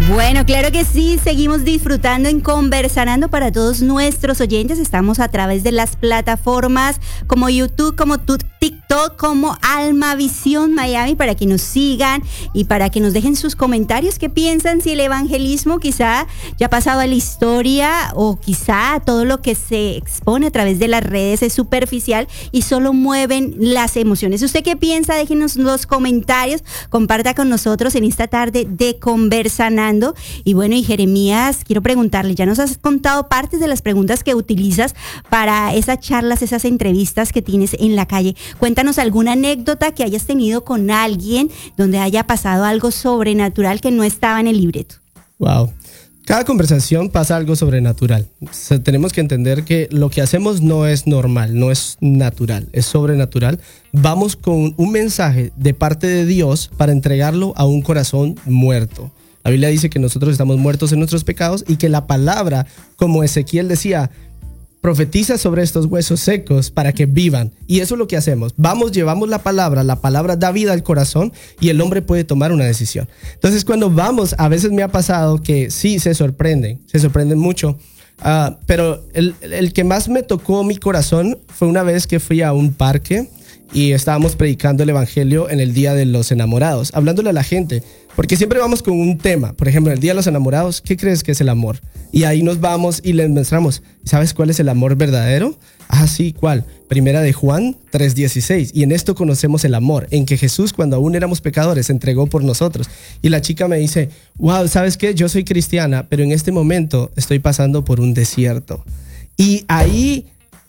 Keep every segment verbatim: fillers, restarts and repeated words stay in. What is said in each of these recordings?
Bueno, claro que sí, seguimos disfrutando en Conversanando para todos nuestros oyentes. Estamos a través de las plataformas como YouTube, como TikTok, como Almavisión Miami, para que nos sigan y para que nos dejen sus comentarios. ¿Qué piensan si el evangelismo quizá ya ha pasado a la historia, o quizá todo lo que se expone a través de las redes es superficial y solo mueven las emociones? ¿Usted qué piensa? Déjenos los comentarios, comparta con nosotros en esta tarde de Conversanando. Y bueno, y Jeremías, quiero preguntarle, ya nos has contado partes de las preguntas que utilizas para esas charlas, esas entrevistas que tienes en la calle. Cuéntanos alguna anécdota que hayas tenido con alguien donde haya pasado algo sobrenatural que no estaba en el libreto. Wow. Cada conversación pasa algo sobrenatural. O sea, tenemos que entender que lo que hacemos no es normal, no es natural, es sobrenatural. Vamos con un mensaje de parte de Dios para entregarlo a un corazón muerto. La Biblia dice que nosotros estamos muertos en nuestros pecados y que la palabra, como Ezequiel decía, profetiza sobre estos huesos secos para que vivan. Y eso es lo que hacemos. Vamos, llevamos la palabra, la palabra da vida al corazón y el hombre puede tomar una decisión. Entonces, cuando vamos, a veces me ha pasado que sí, se sorprenden, se sorprenden mucho. Uh, pero el, el que más me tocó mi corazón fue una vez que fui a un parque y estábamos predicando el evangelio en el Día de los Enamorados, hablándole a la gente, porque siempre vamos con un tema. Por ejemplo, en el Día de los Enamorados, ¿qué crees que es el amor? Y ahí nos vamos y les mostramos, ¿sabes cuál es el amor verdadero? Ah, sí, ¿cuál? Primera de Juan tres dieciséis. Y en esto conocemos el amor, en que Jesús, cuando aún éramos pecadores, se entregó por nosotros. Y la chica me dice, wow, ¿sabes qué? Yo soy cristiana, pero en este momento estoy pasando por un desierto. Y ahí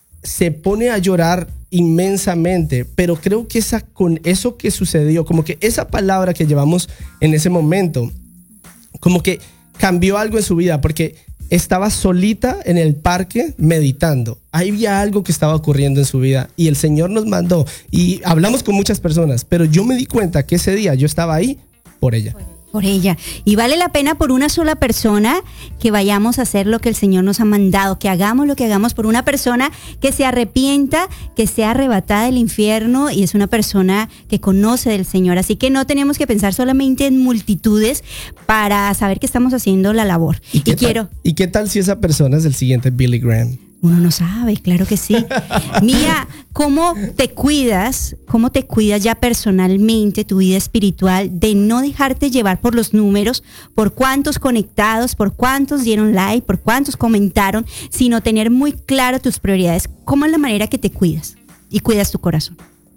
se pone a llorar inmensamente, pero creo que esa, con eso que sucedió, como que esa palabra que llevamos en ese momento, como que cambió algo en su vida, porque estaba solita en el parque meditando. Ahí había algo que estaba ocurriendo en su vida y el Señor nos mandó, y hablamos con muchas personas, pero yo me di cuenta que ese día yo estaba ahí por ella. Por ella. Y vale la pena por una sola persona que vayamos a hacer lo que el Señor nos ha mandado, que hagamos lo que hagamos por una persona que se arrepienta, que sea arrebatada del infierno, y es una persona que conoce del Señor. Así que no tenemos que pensar solamente en multitudes para saber que estamos haciendo la labor. ¿Y, y qué quiero. Tal, ¿Y qué tal si esa persona es el siguiente Billy Graham? Uno no sabe, claro que sí. Mía, ¿cómo te cuidas? ¿Cómo te cuidas ya personalmente tu vida espiritual de no dejarte llevar por los números, por cuántos conectados, por cuántos dieron like, por cuántos comentaron, sino tener muy claro tus prioridades? ¿Cómo es la manera que te cuidas y cuidas tu corazón?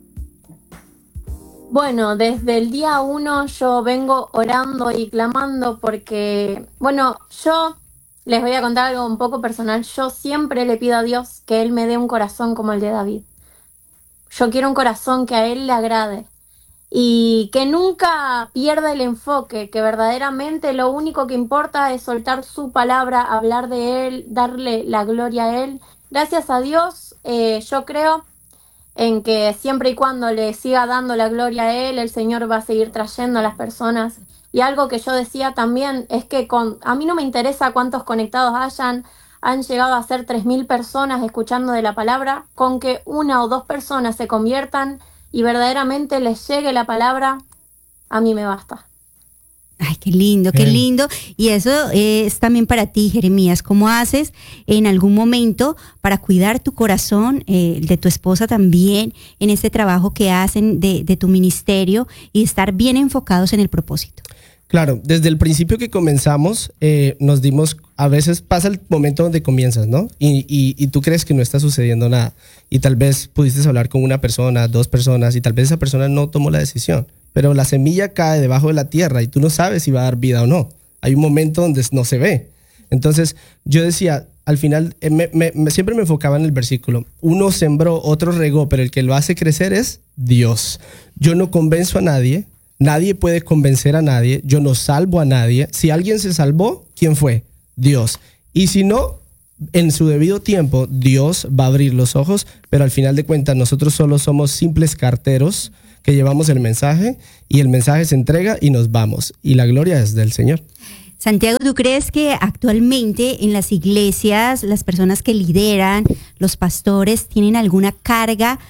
Bueno, desde el día uno yo vengo orando y clamando porque, bueno, yo... les voy a contar algo un poco personal. Yo siempre le pido a Dios que Él me dé un corazón como el de David. Yo quiero un corazón que a Él le agrade y que nunca pierda el enfoque, que verdaderamente lo único que importa es soltar su palabra, hablar de Él, darle la gloria a Él. Gracias a Dios, eh, yo creo en que siempre y cuando le siga dando la gloria a Él, el Señor va a seguir trayendo a las personas. Y algo que yo decía también es que con, a mí no me interesa cuántos conectados hayan, han llegado a ser tres mil personas escuchando de la palabra, con que una o dos personas se conviertan y verdaderamente les llegue la palabra, a mí me basta. Ay, qué lindo, qué lindo. Y eso es también para ti, Jeremías. ¿Cómo haces en algún momento para cuidar tu corazón, eh, de tu esposa también, en este trabajo que hacen de, de tu ministerio y estar bien enfocados en el propósito? Claro, desde el principio que comenzamos, eh, nos dimos, a veces pasa el momento donde comienzas, ¿no? Y, y, y tú crees que no está sucediendo nada. Y tal vez pudiste hablar con una persona, dos personas, y tal vez esa persona no tomó la decisión. Pero la semilla cae debajo de la tierra y tú no sabes si va a dar vida o no. Hay un momento donde no se ve. Entonces, yo decía, al final, eh, me, me, me, siempre me enfocaba en el versículo. Uno sembró, otro regó, pero el que lo hace crecer es Dios. Yo no convenzo a nadie. Nadie puede convencer a nadie. Yo no salvo a nadie. Si alguien se salvó, ¿quién fue? Dios. Y si no, en su debido tiempo, Dios va a abrir los ojos, pero al final de cuentas nosotros solo somos simples carteros que llevamos el mensaje y el mensaje se entrega y nos vamos. Y la gloria es del Señor. Santiago, ¿tú crees que actualmente en las iglesias las personas que lideran, los pastores, tienen alguna carga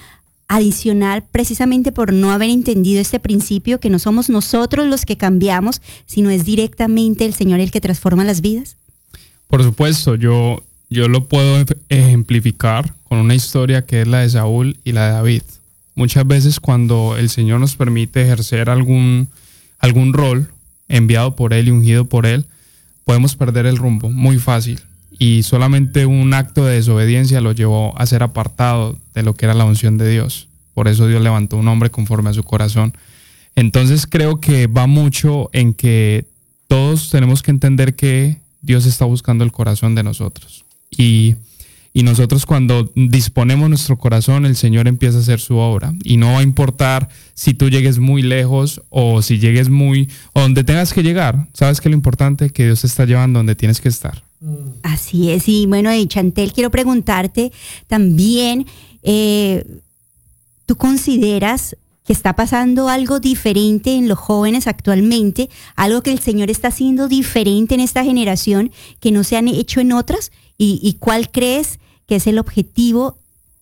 adicional precisamente por no haber entendido este principio que no somos nosotros los que cambiamos, sino es directamente el Señor el que transforma las vidas? Por supuesto, yo, yo lo puedo ejemplificar con una historia que es la de Saúl y la de David. Muchas veces cuando el Señor nos permite ejercer algún, algún rol enviado por Él y ungido por Él, podemos perder el rumbo muy fácil. Y solamente un acto de desobediencia lo llevó a ser apartado de lo que era la unción de Dios. Por eso Dios levantó un hombre conforme a su corazón. Entonces creo que va mucho en que todos tenemos que entender que Dios está buscando el corazón de nosotros. Y, y nosotros cuando disponemos nuestro corazón, el Señor empieza a hacer su obra. Y no va a importar si tú llegues muy lejos o si llegues muy... o donde tengas que llegar. ¿Sabes qué es lo importante? Que Dios te está llevando donde tienes que estar. Así es, y bueno, y Chantel, quiero preguntarte también, eh, ¿tú consideras que está pasando algo diferente en los jóvenes actualmente? Algo que el Señor está haciendo diferente en esta generación que no se han hecho en otras, y, y ¿cuál crees que es el objetivo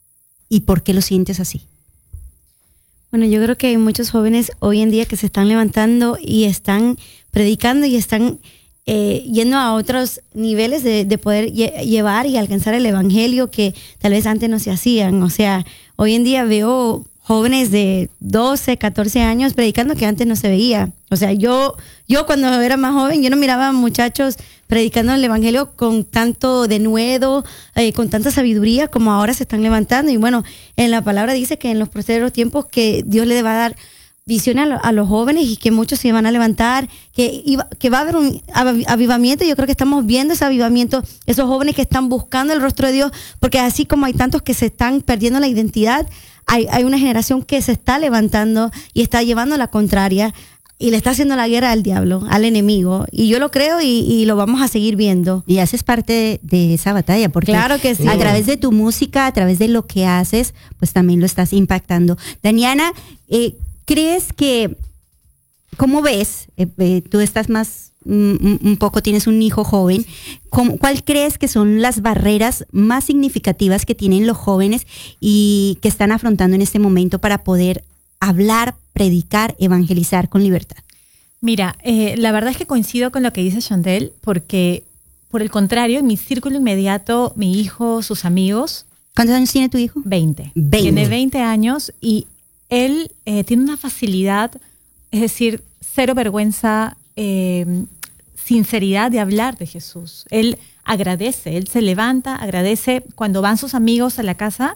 y por qué lo sientes así? Bueno, yo creo que hay muchos jóvenes hoy en día que se están levantando y están predicando y están Eh, yendo a otros niveles de, de poder lle- llevar y alcanzar el evangelio que tal vez antes no se hacían. O sea, hoy en día veo jóvenes de doce, catorce años predicando que antes no se veía. O sea, yo, yo cuando era más joven, yo no miraba a muchachos predicando el evangelio con tanto denuedo, eh, con tanta sabiduría como ahora se están levantando. Y bueno, en la palabra dice que en los postreros tiempos que Dios le va a dar visión a, lo, a los jóvenes y que muchos se van a levantar, que, iba, que va a haber un avivamiento. Yo creo que estamos viendo ese avivamiento, esos jóvenes que están buscando el rostro de Dios, porque así como hay tantos que se están perdiendo la identidad, hay, hay una generación que se está levantando y está llevando la contraria y le está haciendo la guerra al diablo, al enemigo, y yo lo creo y, y lo vamos a seguir viendo. Y haces parte de, de esa batalla, porque claro que sí. A través de tu música, a través de lo que haces, pues también lo estás impactando. Daniana, eh, ¿crees que, cómo ves, eh, eh, tú estás más, mm, un poco, tienes un hijo joven, ¿cómo, cuál crees que son las barreras más significativas que tienen los jóvenes y que están afrontando en este momento para poder hablar, predicar, evangelizar con libertad? Mira, eh, la verdad es que coincido con lo que dice Chantel, porque por el contrario, en mi círculo inmediato, mi hijo, sus amigos... ¿Cuántos años tiene tu hijo? veinte. veinte. Tiene veinte años y él eh, tiene una facilidad, es decir, cero vergüenza, eh, sinceridad de hablar de Jesús. Él agradece, él se levanta, agradece cuando van sus amigos a la casa,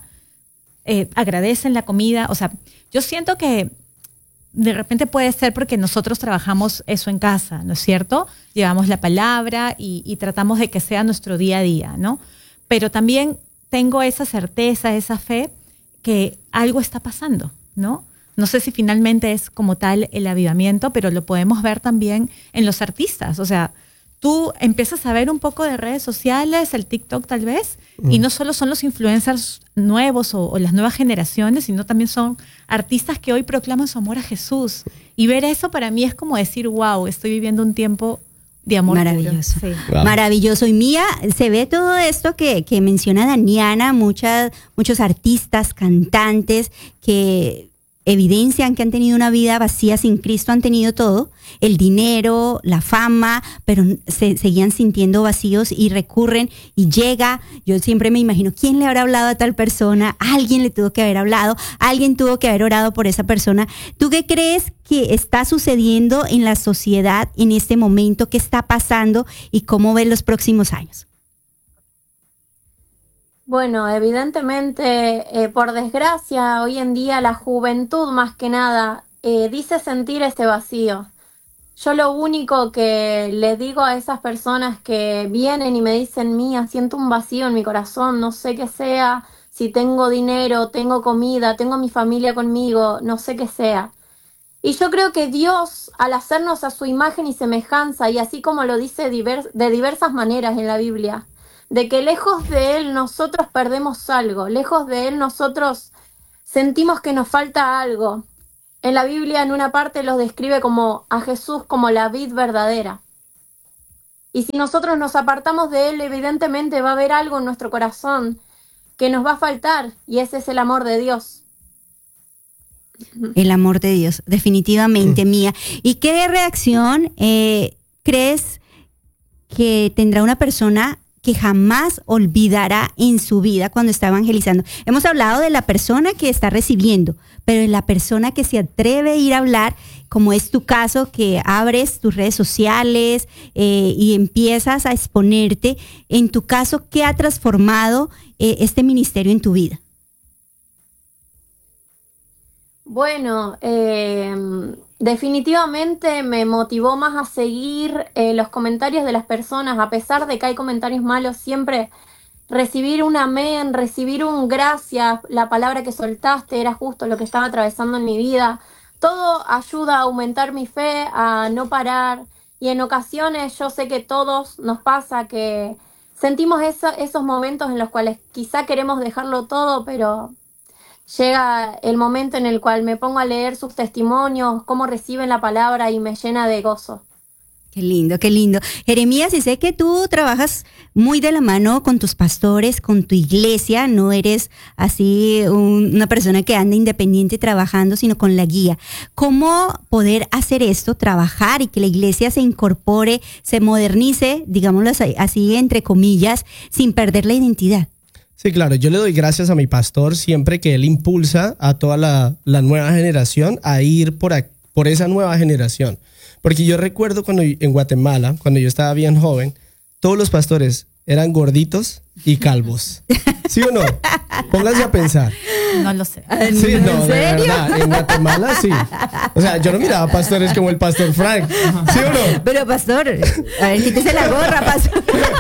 eh, agradecen la comida. O sea, yo siento que de repente puede ser porque nosotros trabajamos eso en casa, ¿no es cierto? Llevamos la palabra y, y tratamos de que sea nuestro día a día, ¿no? Pero también tengo esa certeza, esa fe que algo está pasando, ¿no? No sé si finalmente es como tal el avivamiento, pero lo podemos ver también en los artistas. O sea, tú empiezas a ver un poco de redes sociales, el TikTok tal vez, mm. y no solo son los influencers nuevos o, o las nuevas generaciones, sino también son artistas que hoy proclaman su amor a Jesús. Y ver eso para mí es como decir, wow, estoy viviendo un tiempo de amor maravilloso. Puro. Sí. Wow. Maravilloso. Y Mía, se ve todo esto que, que menciona Daniana, muchas, muchos artistas, cantantes que evidencian que han tenido una vida vacía sin Cristo, han tenido todo, el dinero, la fama, pero se seguían sintiendo vacíos y recurren y llega, yo siempre me imagino, ¿quién le habrá hablado a tal persona? Alguien le tuvo que haber hablado, alguien tuvo que haber orado por esa persona. ¿Tú qué crees que está sucediendo en la sociedad en este momento? ¿Qué está pasando y cómo ves los próximos años? Bueno, evidentemente, eh, por desgracia, hoy en día la juventud más que nada eh, dice sentir ese vacío. Yo lo único que les digo a esas personas que vienen y me dicen, Mía, siento un vacío en mi corazón, no sé qué sea, si tengo dinero, tengo comida, tengo mi familia conmigo, no sé qué sea. Y yo creo que Dios, al hacernos a su imagen y semejanza, y así como lo dice divers- de diversas maneras en la Biblia, de que lejos de Él nosotros perdemos algo, lejos de Él nosotros sentimos que nos falta algo. En la Biblia en una parte los describe como a Jesús como la vid verdadera. Y si nosotros nos apartamos de Él, evidentemente va a haber algo en nuestro corazón que nos va a faltar, y ese es el amor de Dios. El amor de Dios, definitivamente, mm. Mía. ¿Y qué reacción eh, crees que tendrá una persona que jamás olvidará en su vida cuando está evangelizando? Hemos hablado de la persona que está recibiendo, pero de la persona que se atreve a ir a hablar, como es tu caso, que abres tus redes sociales eh, y empiezas a exponerte. En tu caso, ¿qué ha transformado eh, este ministerio en tu vida? Bueno, eh, definitivamente me motivó más a seguir eh, los comentarios de las personas, a pesar de que hay comentarios malos, siempre recibir un amén, recibir un gracias, la palabra que soltaste era justo lo que estaba atravesando en mi vida. Todo ayuda a aumentar mi fe, a no parar, y en ocasiones yo sé que todos nos pasa que sentimos eso, esos momentos en los cuales quizá queremos dejarlo todo, pero llega el momento en el cual me pongo a leer sus testimonios, cómo reciben la palabra y me llena de gozo. Qué lindo, qué lindo. Jeremías, y sé que tú trabajas muy de la mano con tus pastores, con tu iglesia, no eres así un, una persona que anda independiente trabajando, sino con la guía. ¿Cómo poder hacer esto, trabajar y que la iglesia se incorpore, se modernice, digámoslo así, así entre comillas, sin perder la identidad? Sí, claro, yo le doy gracias a mi pastor siempre que él impulsa a toda la, la nueva generación a ir por, a, por esa nueva generación. Porque yo recuerdo cuando en Guatemala, cuando yo estaba bien joven, todos los pastores eran gorditos y calvos. ¿Sí o no? Pónganse a pensar. No lo sé. Sí, ¿En no, de serio? verdad, en Guatemala sí. O sea, yo no miraba pastores como el pastor Frank. ¿Sí o no? Pero pastor, a ver, quítese la gorra, pastor.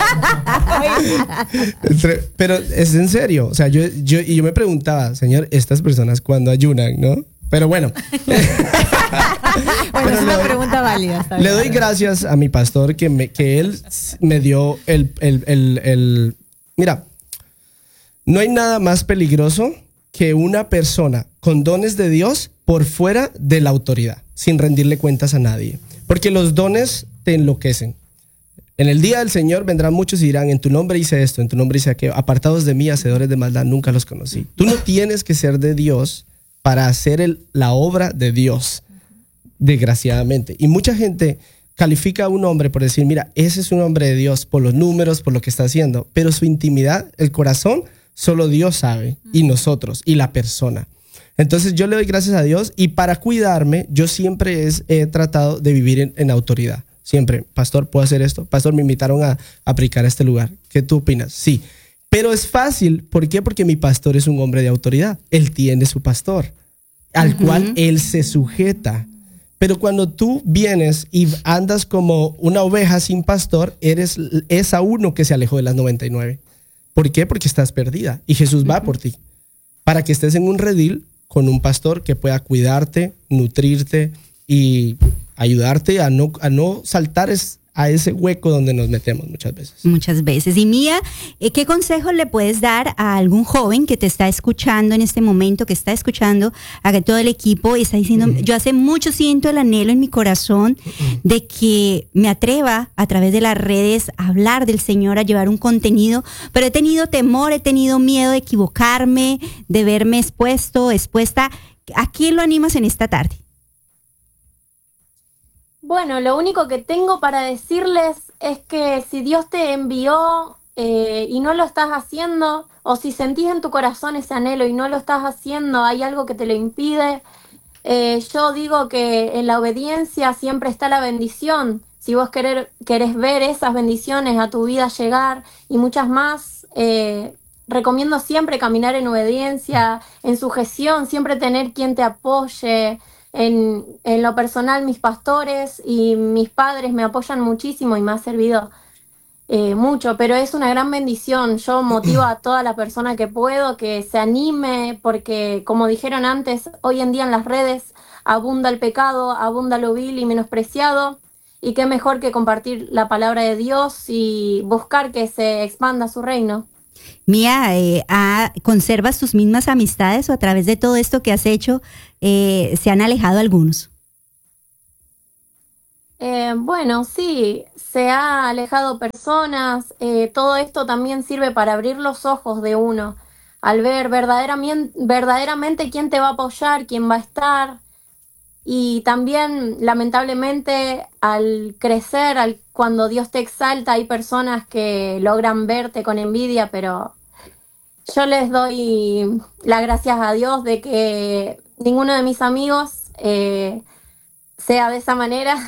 Pero es en serio. O sea, yo, yo, y yo me preguntaba, Señor, estas personas cuando ayunan, ¿no? Pero bueno. Bueno, es una pregunta válida. Le bien. doy gracias a mi pastor que, me, que él me dio el, el, el, el... Mira, no hay nada más peligroso que una persona con dones de Dios por fuera de la autoridad, sin rendirle cuentas a nadie. Porque los dones te enloquecen. En el día del Señor vendrán muchos y dirán, en tu nombre hice esto, en tu nombre hice aquello. Apartados de mí, hacedores de maldad, nunca los conocí. Tú no tienes que ser de Dios para hacer el, la obra de Dios, desgraciadamente. Y mucha gente califica a un hombre por decir, mira, ese es un hombre de Dios por los números, por lo que está haciendo, pero su intimidad, el corazón, solo Dios sabe, y nosotros, y la persona. Entonces yo le doy gracias a Dios, y para cuidarme, yo siempre es, he tratado de vivir en, en autoridad. Siempre, pastor, ¿puedo hacer esto? Pastor, me invitaron a, a predicar a este lugar. ¿Qué tú opinas? Sí. Pero es fácil. ¿Por qué? Porque mi pastor es un hombre de autoridad. Él tiene su pastor, al uh-huh. cual él se sujeta. Pero cuando tú vienes y andas como una oveja sin pastor, eres esa uno que se alejó de las noventa y nueve. ¿Por qué? Porque estás perdida y Jesús va uh-huh. por ti. Para que estés en un redil con un pastor que pueda cuidarte, nutrirte y ayudarte a no, a no saltar es, a ese hueco donde nos metemos muchas veces. Muchas veces. Y Mía, ¿qué consejo le puedes dar a algún joven que te está escuchando en este momento, que está escuchando a todo el equipo y está diciendo, uh-huh. yo hace mucho siento el anhelo en mi corazón uh-huh. de que me atreva a través de las redes a hablar del Señor, a llevar un contenido, pero he tenido temor, he tenido miedo de equivocarme, de verme expuesto, expuesta? ¿A quién lo animas en esta tarde? Bueno, lo único que tengo para decirles es que si Dios te envió eh, y no lo estás haciendo, o si sentís en tu corazón ese anhelo y no lo estás haciendo, hay algo que te lo impide, eh, yo digo que en la obediencia siempre está la bendición. Si vos querer, querés ver esas bendiciones a tu vida llegar y muchas más, eh, recomiendo siempre caminar en obediencia, en sujeción, siempre tener quien te apoye. En, en lo personal, mis pastores y mis padres me apoyan muchísimo y me ha servido eh, mucho, pero es una gran bendición. Yo motivo a toda la persona que puedo que se anime, porque como dijeron antes, hoy en día en las redes abunda el pecado, abunda lo vil y menospreciado, y qué mejor que compartir la palabra de Dios y buscar que se expanda su reino. Mía, eh, ah, ¿conservas tus mismas amistades o a través de todo esto que has hecho eh, se han alejado algunos? Eh, bueno, sí, se ha alejado personas. Eh, todo esto también sirve para abrir los ojos de uno. al ver verdaderamente, verdaderamente quién te va a apoyar, quién va a estar. Y también, lamentablemente, al crecer, al, cuando Dios te exalta, hay personas que logran verte con envidia, pero yo les doy las gracias a Dios de que ninguno de mis amigos eh, sea de esa manera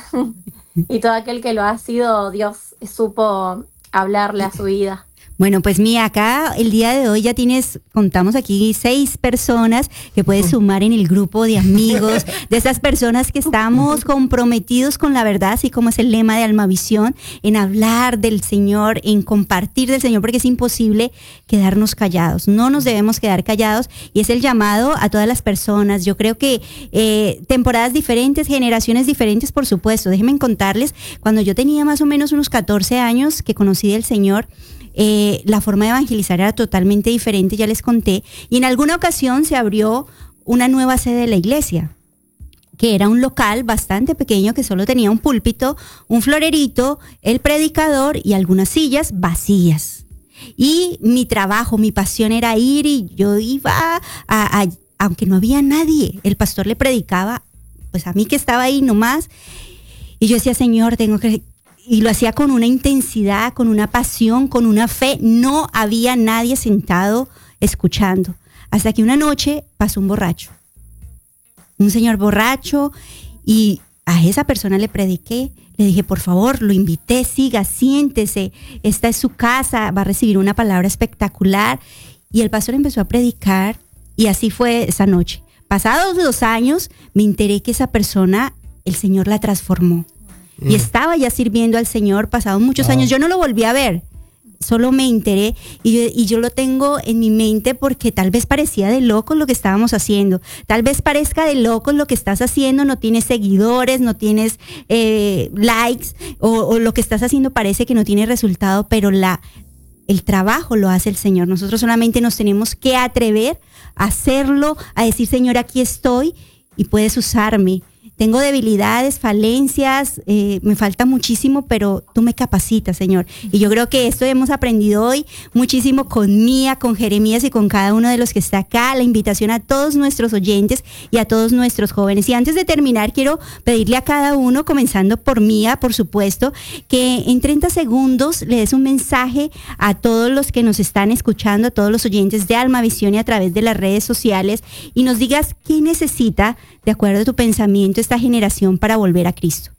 y todo aquel que lo ha sido, Dios supo hablarle a su vida. Bueno, pues mira, acá el día de hoy ya tienes, contamos aquí seis personas que puedes sumar en el grupo de amigos, de esas personas que estamos comprometidos con la verdad, así como es el lema de Almavisión, en hablar del Señor, en compartir del Señor, porque es imposible quedarnos callados, no nos debemos quedar callados, y es el llamado a todas las personas. Yo creo que eh, temporadas diferentes, generaciones diferentes, por supuesto. Déjenme contarles, cuando yo tenía más o menos unos catorce años que conocí del Señor, Eh, la forma de evangelizar era totalmente diferente, ya les conté, y en alguna ocasión se abrió una nueva sede de la iglesia, que era un local bastante pequeño que solo tenía un púlpito, un florerito, el predicador y algunas sillas vacías. Y mi trabajo, mi pasión era ir, y yo iba a, a, a aunque no había nadie, el pastor le predicaba, pues a mí que estaba ahí nomás, y yo decía, Señor, tengo que... Y lo hacía con una intensidad, con una pasión, con una fe. No había nadie sentado escuchando. Hasta que una noche pasó un borracho. Un señor borracho, y a esa persona le prediqué. Le dije, por favor, lo invité, siga, siéntese. Esta es su casa, va a recibir una palabra espectacular. Y el pastor empezó a predicar, y así fue esa noche. Pasados los años, me enteré que esa persona, el Señor la transformó. Y estaba ya sirviendo al Señor, pasados muchos wow. años. Yo no lo volví a ver, solo me enteré, y yo, y yo lo tengo en mi mente porque tal vez parecía de locos lo que estábamos haciendo. Tal vez parezca de locos lo que estás haciendo, no tienes seguidores, no tienes eh, likes, o, o lo que estás haciendo parece que no tiene resultado, pero la, el trabajo lo hace el Señor. Nosotros solamente nos tenemos que atrever a hacerlo, a decir, Señor, aquí estoy y puedes usarme. Tengo debilidades, falencias, eh, me falta muchísimo, pero tú me capacitas, Señor. Y yo creo que esto hemos aprendido hoy muchísimo con Mía, con Jeremías y con cada uno de los que está acá. La invitación a todos nuestros oyentes y a todos nuestros jóvenes. Y antes de terminar, quiero pedirle a cada uno, comenzando por Mía, por supuesto, que en treinta segundos le des un mensaje a todos los que nos están escuchando, a todos los oyentes de Almavisión y a través de las redes sociales, y nos digas qué necesita, de acuerdo a tu pensamiento, esta generación para volver a Cristo.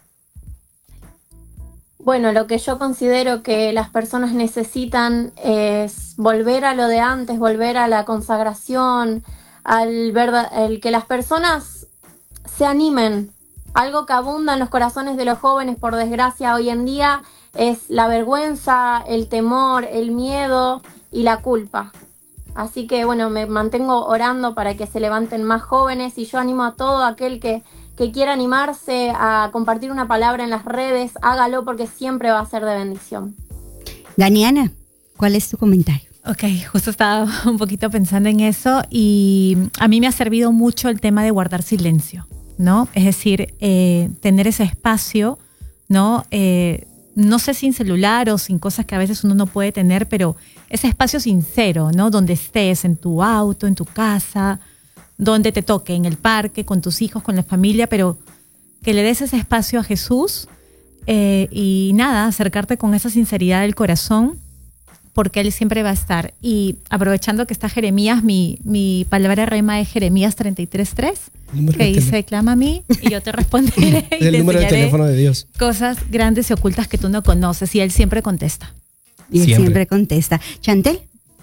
Bueno, lo que yo considero que las personas necesitan es volver a lo de antes, volver a la consagración, al verdad, el que las personas se animen. Algo que abunda en los corazones de los jóvenes, por desgracia, hoy en día es la vergüenza, el temor, el miedo y la culpa. Así que bueno, me mantengo orando para que se levanten más jóvenes, y yo animo a todo aquel que, que quiera animarse a compartir una palabra en las redes, hágalo, porque siempre va a ser de bendición. Daniana, ¿cuál es tu comentario? Ok, justo estaba un poquito pensando en eso, y a mí me ha servido mucho el tema de guardar silencio, ¿no? Es decir, eh, tener ese espacio, ¿no? Eh, no sé, sin celular o sin cosas que a veces uno no puede tener, pero ese espacio sincero, ¿no? Donde estés, en tu auto, en tu casa, donde te toque, en el parque, con tus hijos, con la familia, pero que le des ese espacio a Jesús, eh, y nada, acercarte con esa sinceridad del corazón, porque Él siempre va a estar. Y aprovechando que está Jeremías, mi, mi palabra rema es Jeremías treinta y tres tres, que dice, clama a mí y yo te responderé. Es el número de teléfono de Dios. Cosas grandes y ocultas que tú no conoces, y Él siempre contesta. Y Él Siempre. siempre contesta. Chantel.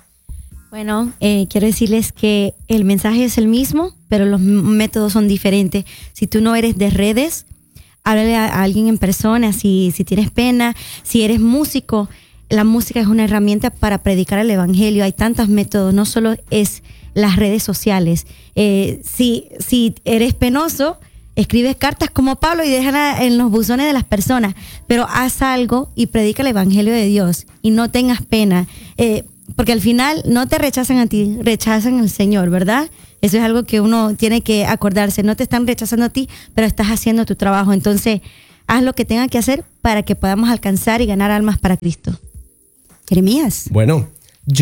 Bueno, eh, quiero decirles que el mensaje es el mismo, pero los métodos son diferentes. Si tú no eres de redes, háblale a, a alguien en persona. Si, si tienes pena, si eres músico, la música es una herramienta para predicar el evangelio. Hay tantos métodos, no solo es las redes sociales. Eh, si, si eres penoso, escribes cartas como Pablo y déjala en los buzones de las personas, pero haz algo y predica el evangelio de Dios, y no tengas pena, eh, porque al final no te rechazan a ti, rechazan al Señor, ¿verdad? Eso es algo que uno tiene que acordarse. No te están rechazando a ti, pero estás haciendo tu trabajo. Entonces, haz lo que tengas que hacer para que podamos alcanzar y ganar almas para Cristo. Jeremías. Bueno, yo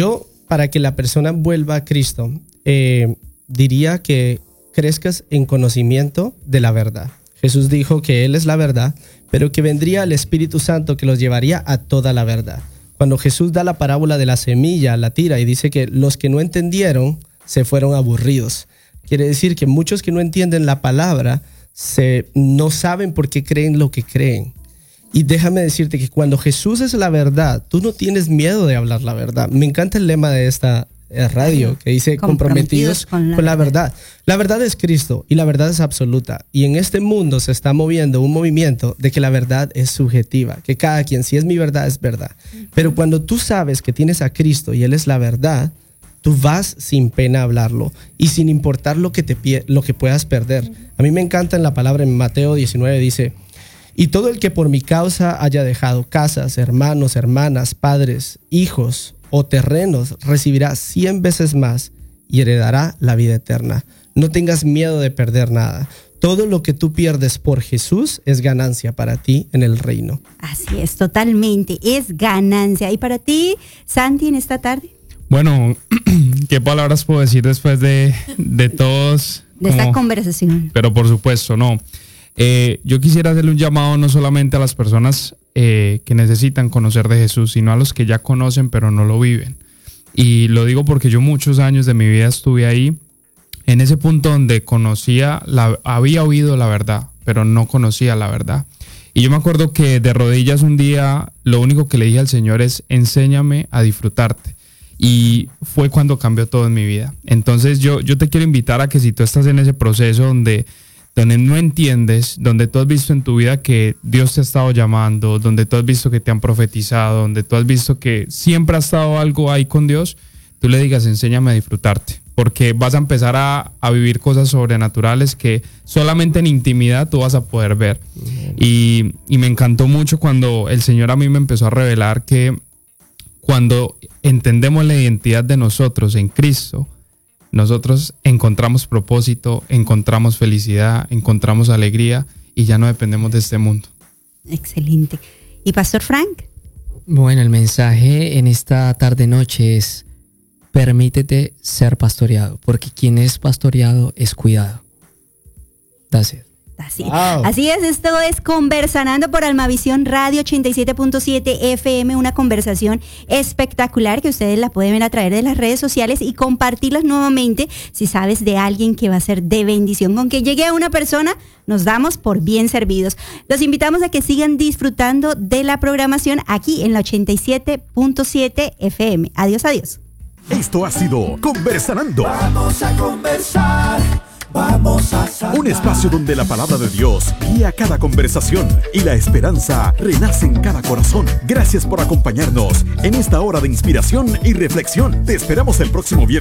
para que la persona vuelva a Cristo, eh, diría que crezcas en conocimiento de la verdad. Jesús dijo que Él es la verdad, pero que vendría el Espíritu Santo que los llevaría a toda la verdad. Cuando Jesús da la parábola de la semilla, la tira, y dice que los que no entendieron se fueron aburridos. Quiere decir que muchos que no entienden la palabra se, no saben por qué creen lo que creen. Y déjame decirte que cuando Jesús es la verdad, tú no tienes miedo de hablar la verdad. Me encanta el lema de esta radio que dice comprometidos, comprometidos con, la, con la verdad. verdad. La verdad es Cristo y la verdad es absoluta. Y en este mundo se está moviendo un movimiento de que la verdad es subjetiva, que cada quien, si es mi verdad, es verdad. Pero cuando tú sabes que tienes a Cristo y Él es la verdad, tú vas sin pena a hablarlo y sin importar lo que, te, lo que puedas perder. A mí me encanta en la palabra en Mateo diecinueve, dice: y todo el que por mi causa haya dejado casas, hermanos, hermanas, padres, hijos o terrenos, recibirá cien veces más y heredará la vida eterna. No tengas miedo de perder nada. Todo lo que tú pierdes por Jesús es ganancia para ti en el reino. Así es, totalmente, es ganancia. ¿Y para ti, Santi, en esta tarde? Bueno, ¿qué palabras puedo decir después de, de todos? De como, esta conversación. Pero por supuesto, no. Eh, yo quisiera hacerle un llamado no solamente a las personas eh, que necesitan conocer de Jesús, sino a los que ya conocen pero no lo viven. Y lo digo porque yo muchos años de mi vida estuve ahí, en ese punto donde conocía, la, había oído la verdad, pero no conocía la verdad. Y yo me acuerdo que de rodillas un día, lo único que le dije al Señor es: enséñame a disfrutarte. Y fue cuando cambió todo en mi vida. Entonces yo, yo te quiero invitar a que si tú estás en ese proceso donde... donde no entiendes, donde tú has visto en tu vida que Dios te ha estado llamando, donde tú has visto que te han profetizado, donde tú has visto que siempre ha estado algo ahí con Dios, tú le digas: enséñame a disfrutarte, porque vas a empezar a, a vivir cosas sobrenaturales que solamente en intimidad tú vas a poder ver. Uh-huh. Y, y me encantó mucho cuando el Señor a mí me empezó a revelar que cuando entendemos la identidad de nosotros en Cristo, nosotros encontramos propósito, encontramos felicidad, encontramos alegría y ya no dependemos de este mundo. Excelente. ¿Y Pastor Frank? Bueno, el mensaje en esta tarde-noche es: permítete ser pastoreado, porque quien es pastoreado es cuidado. Gracias. Así, wow. Así es, esto es Conversanando por Almavisión Radio ochenta y siete punto siete F M, una conversación espectacular que ustedes la pueden ver a través de las redes sociales y compartirlas nuevamente si sabes de alguien que va a ser de bendición. Con que llegue a una persona, nos damos por bien servidos. Los invitamos a que sigan disfrutando de la programación aquí en la ochenta y siete punto siete F M. Adiós, adiós. Esto ha sido Conversanando. Vamos a conversar. Vamos a sanar. Un espacio donde la palabra de Dios guía cada conversación y la esperanza renace en cada corazón. Gracias por acompañarnos en esta hora de inspiración y reflexión. Te esperamos el próximo viernes.